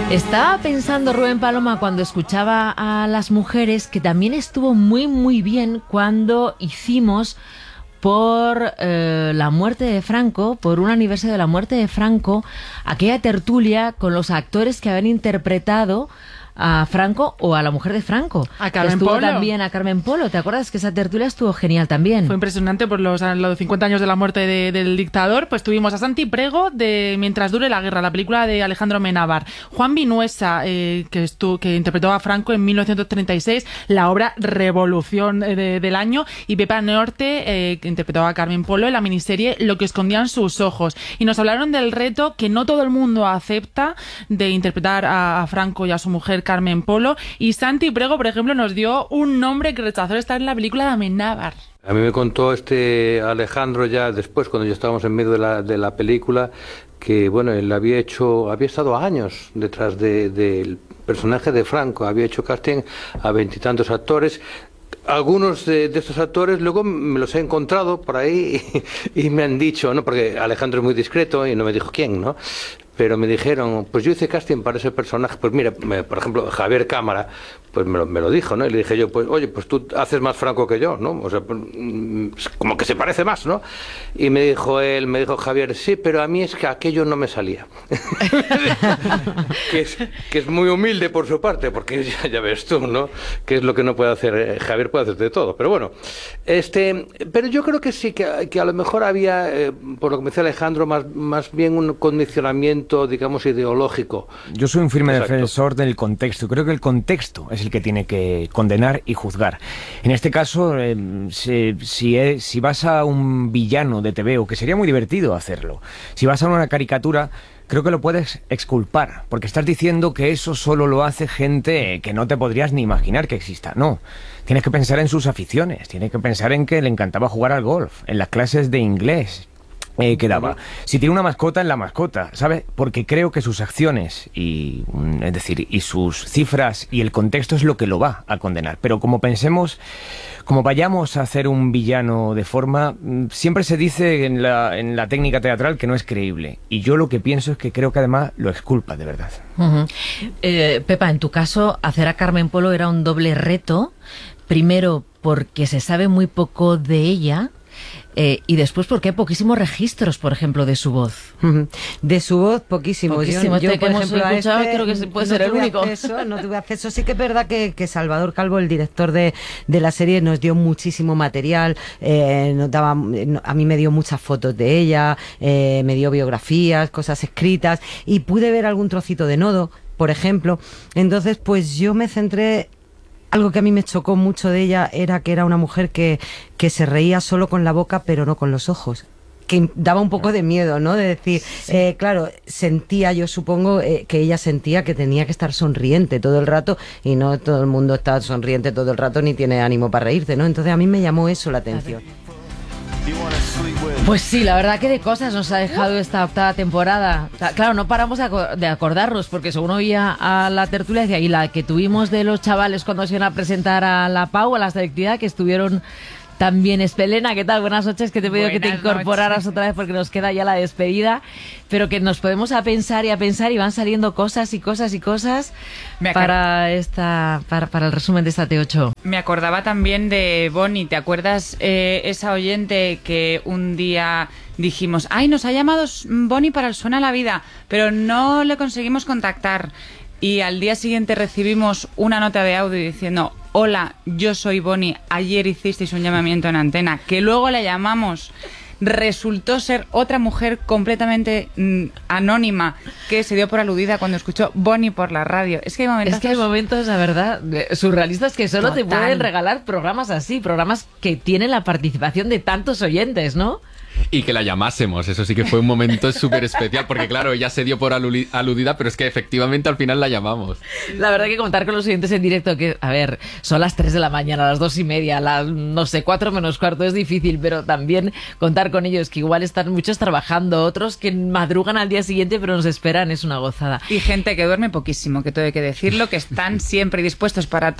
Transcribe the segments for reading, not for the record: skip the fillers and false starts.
Estaba pensando, Rubén Paloma, cuando escuchaba a las mujeres, que también estuvo muy bien cuando hicimos por la muerte de Franco, por un aniversario de la muerte de Franco, aquella tertulia con los actores que habían interpretado a Franco o a la mujer de Franco. A Carmen estuvo Polo. También a Carmen Polo. ¿Te acuerdas que esa tertulia estuvo genial también? Fue impresionante por los 50 años de la muerte del dictador. Pues tuvimos a Santi Prego de Mientras dure la guerra, la película de Alejandro Amenábar. Juan Vinuesa, que interpretó a Franco en 1936, la obra Revolución del año. Y Pepa Norte, que interpretó a Carmen Polo en la miniserie Lo que escondían sus ojos. Y nos hablaron del reto que no todo el mundo acepta de interpretar a Franco y a su mujer Carmen Polo, y Santi Prego, por ejemplo, nos dio un nombre que rechazó estar en la película de Amenábar. A mí me contó Alejandro ya después, cuando ya estábamos en medio de la película, que bueno, él había estado años detrás del personaje de Franco, había hecho casting a 20 y tantos actores. Algunos de estos actores luego me los he encontrado por ahí y me han dicho, ¿no? Porque Alejandro es muy discreto y no me dijo quién, ¿no? Pero me dijeron, pues yo hice casting para ese personaje. Pues mira, por ejemplo, Javier Cámara, pues me lo dijo, ¿no? Y le dije yo, pues oye, pues tú haces más Franco que yo, ¿no? O sea, pues, como que se parece más, ¿no? Y me dijo Javier, sí, pero a mí es que aquello no me salía. que es muy humilde por su parte, porque ya ves tú, ¿no? Que es lo que no puede hacer. Javier puede hacer de todo, pero bueno. Pero yo creo que sí, que a lo mejor había, por lo que me decía Alejandro, más bien un condicionamiento, digamos, ideológico. Yo soy un firme Exacto. defensor del contexto. Creo que el contexto es el que tiene que condenar y juzgar. En este caso, si vas a un villano de TVO, que sería muy divertido hacerlo, si vas a una caricatura, creo que lo puedes exculpar, porque estás diciendo que eso solo lo hace gente que no te podrías ni imaginar que exista. No, tienes que pensar en sus aficiones, tienes que pensar en que le encantaba jugar al golf, en las clases de inglés que daba. Si tiene una mascota, en la mascota, ¿sabes? Porque creo que sus acciones y sus cifras y el contexto es lo que lo va a condenar. Pero como vayamos a hacer un villano de forma, siempre se dice en la técnica teatral que no es creíble. Y yo lo que pienso es que creo que además lo exculpa de verdad. Pepa, en tu caso, hacer a Carmen Polo era un doble reto. Primero, porque se sabe muy poco de ella. Y después porque hay poquísimos registros, por ejemplo, de su voz. De su voz, poquísimos. Yo, por ejemplo, escuchado, creo que puede ser el único. No tuve acceso. Sí que es verdad que Salvador Calvo, el director de la serie, nos dio muchísimo material, a mí me dio muchas fotos de ella, me dio biografías, cosas escritas, y pude ver algún trocito de Nodo, por ejemplo. Entonces, pues yo me centré. Algo que a mí me chocó mucho de ella era que era una mujer que se reía solo con la boca, pero no con los ojos. Que daba un poco de miedo, ¿no? De decir, sí. Claro, yo supongo que ella sentía que tenía que estar sonriente todo el rato, y no todo el mundo está sonriente todo el rato ni tiene ánimo para reírse, ¿no? Entonces a mí me llamó eso la atención. Pues sí, la verdad que de cosas nos ha dejado esta octava temporada. Claro, no paramos de acordarnos, porque según oía a la tertulia, decía, y la que tuvimos de los chavales cuando se iban a presentar a la PAU, a la selectividad, que estuvieron también. Espelena, ¿qué tal? Buenas noches, que te he pedido que te incorporaras otra vez porque nos queda ya la despedida, pero que nos podemos a pensar y van saliendo cosas para el resumen de esta T8. Me acordaba también de Bonnie, ¿te acuerdas esa oyente que un día dijimos, ay, nos ha llamado Bonnie para el Suena la Vida, pero no le conseguimos contactar? Y al día siguiente recibimos una nota de audio diciendo, hola, yo soy Bonnie, ayer hicisteis un llamamiento en antena, que luego le llamamos. Resultó ser otra mujer completamente anónima que se dio por aludida cuando escuchó Bonnie por la radio. Es que hay momentos, la verdad, surrealistas, que solo Total. te pueden regalar programas así, programas que tienen la participación de tantos oyentes, ¿no? Y que la llamásemos, eso sí que fue un momento súper especial, porque claro, ella se dio por aludida, pero es que efectivamente al final la llamamos. La verdad que contar con los oyentes en directo, que, a ver, son las 3 de la mañana, las 2:30, las, no sé, 4 menos cuarto, es difícil, pero también contar con ellos, que igual están muchos trabajando, otros que madrugan al día siguiente, pero nos esperan, es una gozada. Y gente que duerme poquísimo, que todo hay que decirlo, que están siempre dispuestos para todo,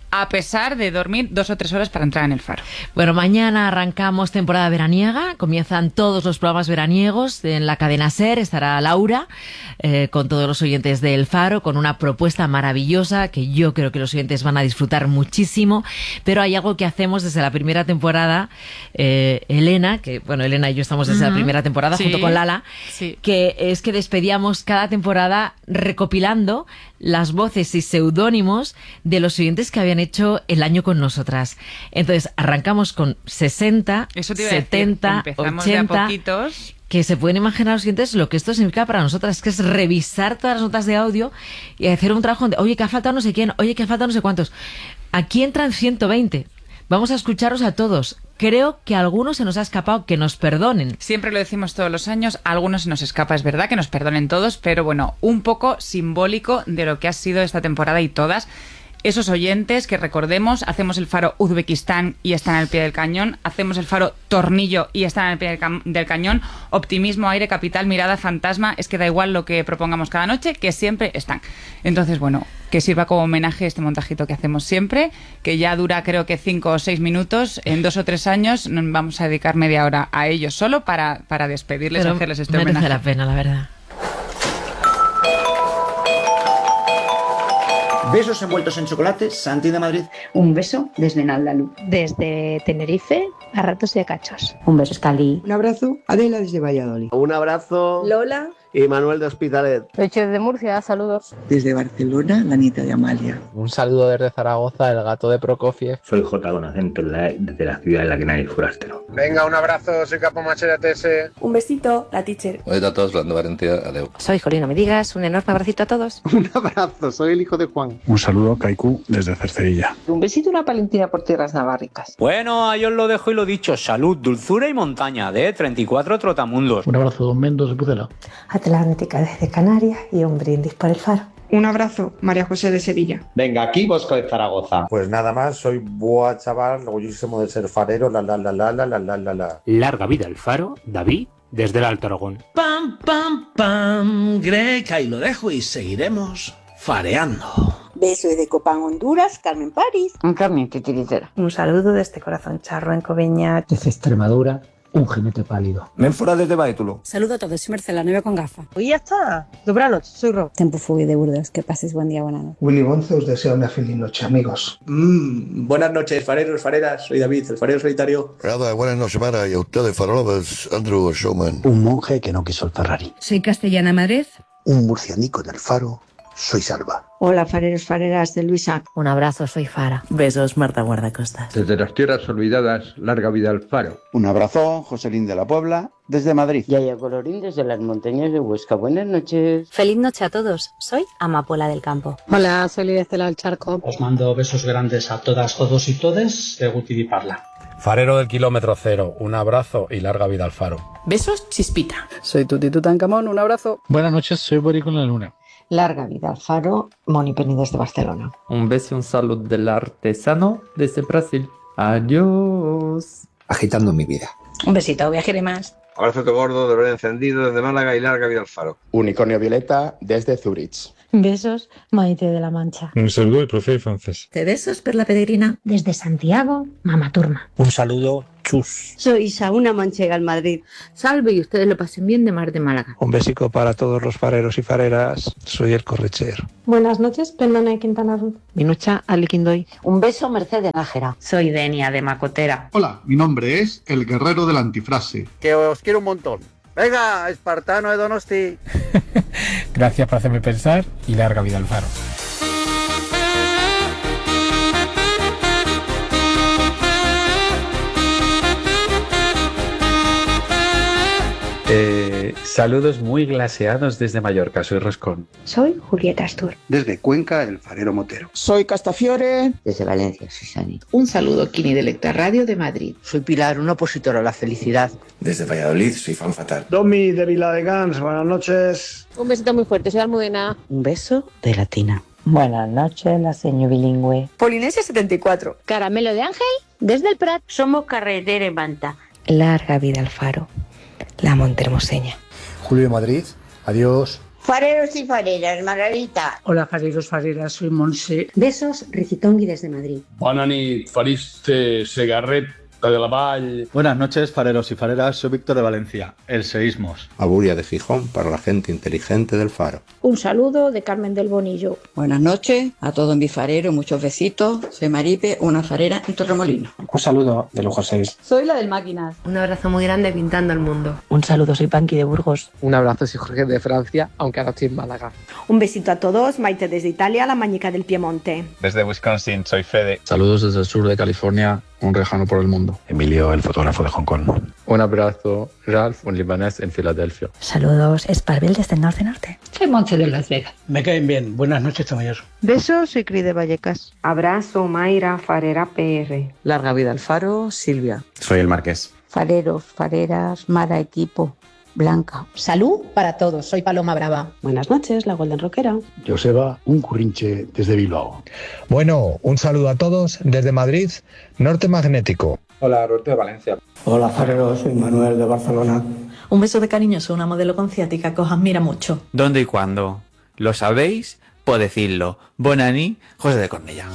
a pesar de dormir 2 o 3 horas para entrar en el Faro. Bueno, mañana arrancamos temporada veraniega, comienzan todos los programas veraniegos en la cadena SER, estará Laura con todos los oyentes del Faro, con una propuesta maravillosa que yo creo que los oyentes van a disfrutar muchísimo, pero hay algo que hacemos desde la primera temporada, Elena y yo estamos desde la primera temporada junto con Lala, que es que despedíamos cada temporada recopilando las voces y seudónimos de los oyentes que habían hecho el año con nosotras. Entonces, arrancamos con 60, 70, 80... que se pueden imaginar los oyentes lo que esto significa para nosotras, que es revisar todas las notas de audio y hacer un trabajo de, oye, que ha faltado no sé quién, oye, que ha faltado no sé cuántos. Aquí entran 120. Vamos a escucharos a todos. Creo que a algunos se nos ha escapado, que nos perdonen. Siempre lo decimos todos los años, a algunos se nos escapa, es verdad, que nos perdonen todos, pero bueno, un poco simbólico de lo que ha sido esta temporada y todas. Esos oyentes que recordemos, hacemos el Faro Uzbekistán y están al pie del cañón, hacemos el Faro Tornillo y están al pie del cañón, Optimismo, Aire, Capital, Mirada, Fantasma, es que da igual lo que propongamos cada noche, que siempre están. Entonces, bueno, que sirva como homenaje este montajito que hacemos siempre, que ya dura creo que 5 o 6 minutos, en 2 o 3 años nos vamos a dedicar media hora a ellos solo para despedirles y hacerles este homenaje. Merece la pena, la verdad. Besos envueltos en chocolate, Santi de Madrid. Un beso desde Naldalu. Desde Tenerife a Ratos y a Cachos. Un beso, Escali. Un abrazo, Adela desde Valladolid. Un abrazo, Lola y Manuel de Hospitalet. Pecho desde Murcia, saludos. Desde Barcelona, la nieta de Amalia. Un saludo desde Zaragoza, el gato de Prokofiev. Soy J con acento desde la ciudad en la que nadie es forastero. Venga, un abrazo, soy Capo Machera TS. Un besito, la teacher. Hola a todos, Lando Valentia, adeu. Soy Jolino, me digas, un enorme abracito a todos. Un abrazo, soy el hijo de Juan. Un saludo, Kaiku, desde Cercedilla. Un besito, una palentina por tierras navarricas. Bueno, ahí os lo dejo y lo dicho. Salud, dulzura y montaña de 34 Trotamundos. Un abrazo, Don Mendoza de Pucela. Atlántica desde Canarias y un brindis por el Faro. Un abrazo, María José de Sevilla. Venga, aquí Bosco de Zaragoza. Pues nada más, soy buah chaval, orgullosísimo de ser farero, la. Larga vida al Faro, David, desde el Alto Aragón. Pam, pam, pam, Greca, y lo dejo y seguiremos fareando. Besos de Copán, Honduras, Carmen París. Un Carmen titiritera. Un saludo desde Corazón Charro en Coveña. Desde Extremadura, un jinete pálido. Menfora desde Baétulo. Saludo a todos, soy Marcela, novia con gafas. Y ya está. Dobranoche, soy Rob. Tempo Fugi de Burdeos, que paséis buen día, buena noche. Willy Gonce os desea una feliz noche, amigos. Buenas noches, fareros, fareras. Soy David, el farero solitario. Nada, buenas noches, Mara, y a ustedes, farolovers, Andrew Showman. Un monje que no quiso el Ferrari. Soy Castellana Madrid. Un murcianico del Faro, soy Salva. Hola, fareros, fareras de Luisa. Un abrazo, soy Fara. Besos, Marta Guardacostas. Desde las tierras olvidadas, larga vida al Faro. Un abrazo, Joselín de la Puebla, desde Madrid. Yaya Colorín, desde las montañas de Huesca. Buenas noches. Feliz noche a todos. Soy Amapola del Campo. Hola, soy Lidia Estela del Charco. Os mando besos grandes a todas, todos y todes de Guti Di Parla. Farero del kilómetro cero, un abrazo y larga vida al Faro. Besos, Chispita. Soy Tuti Tutankamón, un abrazo. Buenas noches, soy Bori con la Luna. Larga vida al Faro, Moni Penny desde Barcelona. Un beso y un saludo del artesano desde Brasil. Adiós. Agitando mi vida. Un besito, viajaré más. Abrazo gordo de Belén encendido desde Málaga y larga vida al Faro. Unicornio Violeta desde Zurich. Besos, Maite de la Mancha. Un saludo del profe francés. Te besos, Perla Peregrina. Desde Santiago, Mama Turma. Un saludo, chus. Soy Saúna Manchega, en Madrid. Salve y ustedes lo pasen bien de Mar de Málaga. Un besico para todos los fareros y fareras. Soy el Correcher. Buenas noches, Pendona y Quintana Roo. Minucha Aliquindoy. Un beso, Mercedes Nájera. Soy Denia de Macotera. Hola, mi nombre es el guerrero de la antifrase. Que os quiero un montón. Venga, espartano de Donosti. Gracias por hacerme pensar y larga vida al Faro. Saludos muy glaseados desde Mallorca, soy Roscón. Soy Julieta Astur. Desde Cuenca, el farero Motero. Soy Castafiore. Desde Valencia, Susani. Un saludo, Kini de Electra Radio de Madrid. Soy Pilar, un opositor a la felicidad. Desde Valladolid, soy Fan Fatal. Domi de Vila de Gans, buenas noches. Un besito muy fuerte, soy Almudena. Un beso de Latina. Buenas noches, la señora bilingüe. Polinesia 74. Caramelo de Ángel, desde el Prat. Somos carretera en Manta. Larga vida al Faro, la montermoseña. Julio de Madrid, adiós. Fareros y fareras, Margarita. Hola, fareros, fareras, soy Monse. Besos, Ricitongui desde Madrid. Bona nit, fariste Segarret de la Vall. Buenas noches, fareros y fareras, soy Víctor de Valencia, el Seísmos. Aburia de Gijón para la gente inteligente del Faro. Un saludo de Carmen del Bonillo. Buenas noches a todos mis fareros, muchos besitos. Soy Maripe, una farera en Torremolinos. Un saludo de Lujo 6. Soy la del Máquinas. Un abrazo muy grande pintando el mundo. Un saludo, soy Panqui de Burgos. Un abrazo, soy Jorge de Francia, aunque ahora estoy en Málaga. Un besito a todos, Maite desde Italia, la Mañica del Piemonte. Desde Wisconsin, soy Fede. Saludos desde el sur de California, un rejano por el mundo. Emilio, el fotógrafo de Hong Kong. Un abrazo, Ralph, un libanés en Filadelfia. Saludos, Esparvel desde el norte. Soy Montse de Las Vegas. Me caen bien. Buenas noches, Tomelloso. Besos, soy Cris de Vallecas. Abrazo, Mayra, Farera PR. Larga vida al Faro, Silvia. Soy el Marqués. Fareros, fareras, Mara Equipo, Blanca. Salud para todos, soy Paloma Brava. Buenas noches, la Golden Rockera. Joseba, un currinche desde Bilbao. Bueno, un saludo a todos desde Madrid, Norte Magnético. Hola, Roberto de Valencia. Hola, fareros, soy Manuel de Barcelona. Un beso de cariño, soy una modelo con ciática que os admira mucho. ¿Dónde y cuándo? ¿Lo sabéis? Pues decidlo. Bona nit, José de Cornellà.